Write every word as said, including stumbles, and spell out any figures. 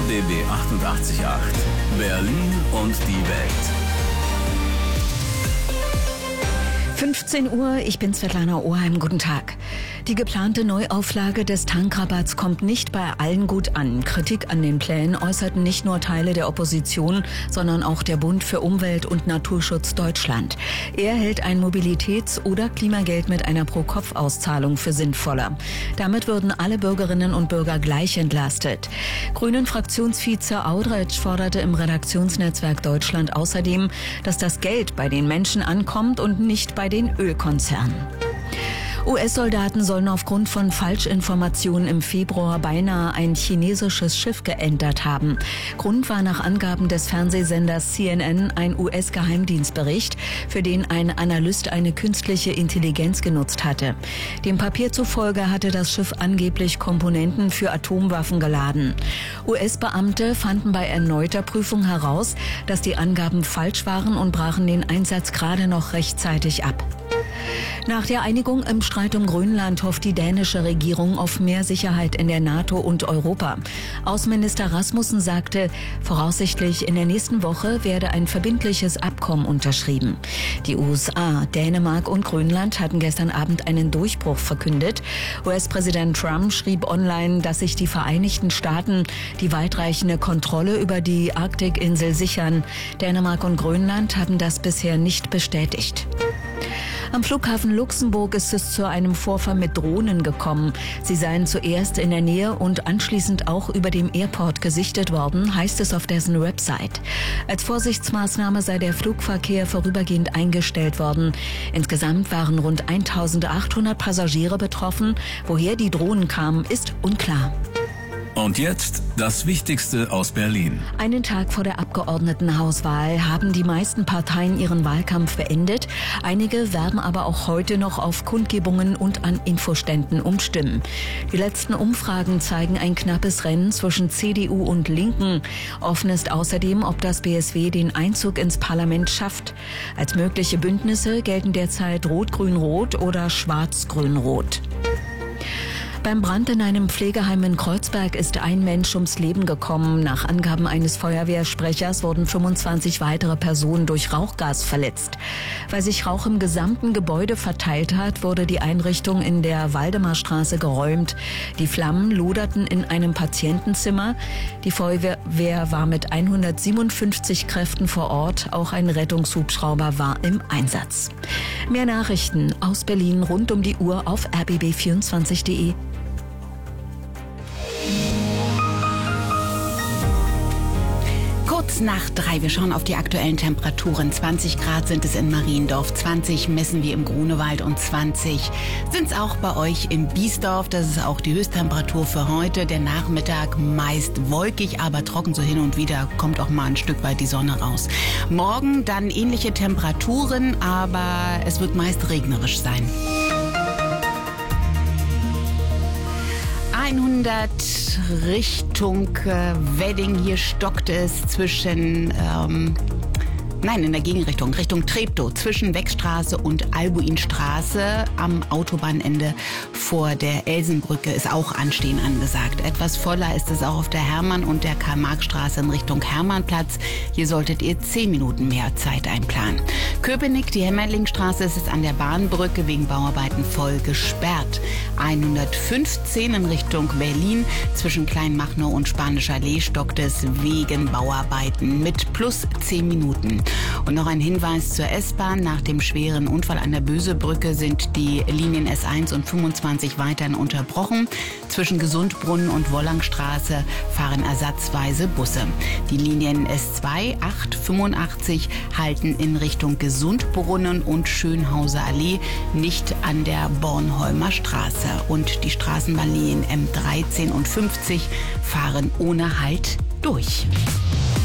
B B achtundachtzig Komma acht. Berlin und die Welt. fünfzehn Uhr, ich bin Svetlana Oheim, guten Tag. Die geplante Neuauflage des Tankrabatts kommt nicht bei allen gut an. Kritik an den Plänen äußerten nicht nur Teile der Opposition, sondern auch der Bund für Umwelt und Naturschutz Deutschland. Er hält ein Mobilitäts- oder Klimageld mit einer Pro-Kopf-Auszahlung für sinnvoller. Damit würden alle Bürgerinnen und Bürger gleich entlastet. Grünen-Fraktionsvize Audretsch forderte im Redaktionsnetzwerk Deutschland außerdem, dass das Geld bei den Menschen ankommt und nicht bei den Ölkonzernen. U S-Soldaten sollen aufgrund von Falschinformationen im Februar beinahe ein chinesisches Schiff geentert haben. Grund war nach Angaben des Fernsehsenders C N N ein U S-Geheimdienstbericht, für den ein Analyst eine künstliche Intelligenz genutzt hatte. Dem Papier zufolge hatte das Schiff angeblich Komponenten für Atomwaffen geladen. U S-Beamte fanden bei erneuter Prüfung heraus, dass die Angaben falsch waren und brachen den Einsatz gerade noch rechtzeitig ab. Nach der Einigung im Streit um Grönland hofft die dänische Regierung auf mehr Sicherheit in der NATO und Europa. Außenminister Rasmussen sagte, voraussichtlich in der nächsten Woche werde ein verbindliches Abkommen unterschrieben. Die U S A, Dänemark und Grönland hatten gestern Abend einen Durchbruch verkündet. U S-Präsident Trump schrieb online, dass sich die Vereinigten Staaten die weitreichende Kontrolle über die Arktikinsel sichern. Dänemark und Grönland haben das bisher nicht bestätigt. Am Flughafen Luxemburg ist es zu einem Vorfall mit Drohnen gekommen. Sie seien zuerst in der Nähe und anschließend auch über dem Airport gesichtet worden, heißt es auf dessen Website. Als Vorsichtsmaßnahme sei der Flugverkehr vorübergehend eingestellt worden. Insgesamt waren rund eintausendachthundert Passagiere betroffen. Woher die Drohnen kamen, ist unklar. Und jetzt das Wichtigste aus Berlin. Einen Tag vor der Abgeordnetenhauswahl haben die meisten Parteien ihren Wahlkampf beendet. Einige werben aber auch heute noch auf Kundgebungen und an Infoständen um Stimmen. Die letzten Umfragen zeigen ein knappes Rennen zwischen C D U und Linken. Offen ist außerdem, ob das B S W den Einzug ins Parlament schafft. Als mögliche Bündnisse gelten derzeit Rot-Grün-Rot oder Schwarz-Grün-Rot. Beim Brand in einem Pflegeheim in Kreuzberg ist ein Mensch ums Leben gekommen. Nach Angaben eines Feuerwehrsprechers wurden fünfundzwanzig weitere Personen durch Rauchgas verletzt. Weil sich Rauch im gesamten Gebäude verteilt hat, wurde die Einrichtung in der Waldemarstraße geräumt. Die Flammen loderten in einem Patientenzimmer. Die Feuerwehr war mit hundertsiebenundfünfzig Kräften vor Ort. Auch ein Rettungshubschrauber war im Einsatz. Mehr Nachrichten aus Berlin rund um die Uhr auf r b b vierundzwanzig punkt de. Kurz nach drei, wir schauen auf die aktuellen Temperaturen. zwanzig Grad sind es in Mariendorf, zwanzig messen wir im Grunewald und zwanzig sind es auch bei euch im Biesdorf. Das ist auch die Höchsttemperatur für heute. Der Nachmittag meist wolkig, aber trocken, so hin und wieder kommt auch mal ein Stück weit die Sonne raus. Morgen dann ähnliche Temperaturen, aber es wird meist regnerisch sein. hundert Richtung äh, Wedding. Hier stockt es zwischen, ähm, nein, in der Gegenrichtung, Richtung Treptow, zwischen Weckstraße und Albuinstraße am Autobahnende vor der Elsenbrücke ist auch Anstehen angesagt. Etwas voller ist es auch auf der Hermann- und der Karl-Marx-Straße in Richtung Hermannplatz. Hier solltet ihr zehn Minuten mehr Zeit einplanen. Köpenick, die Hemmerlingstraße, ist es an der Bahnbrücke wegen Bauarbeiten voll gesperrt. hundertfünfzehn in Richtung Berlin zwischen Kleinmachnow und Spanischer Allee stockt es wegen Bauarbeiten mit plus zehn Minuten. Und noch ein Hinweis zur S-Bahn. Nach dem schweren Unfall an der Bösebrücke sind die Linien S eins und fünfundzwanzig weiterhin unterbrochen. Zwischen Gesundbrunnen und Wollangstraße fahren ersatzweise Busse. Die Linien S zwei, acht, fünfundachtzig halten in Richtung Gesundbrunnen und Schönhauser Allee, nicht an der Bornholmer Straße. Und die Straßenbahnlinien M dreizehn und fünfzig fahren ohne Halt durch.